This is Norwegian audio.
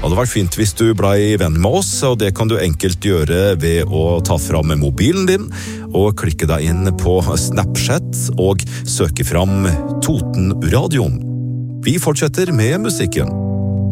hadde vært fint hvis du ble venn med oss, og det kan du enkelt gjøre ved å ta fram mobilen din og klikke deg inn på Snapchat og søke fram Totenradioen. Vi fortsetter med musikken.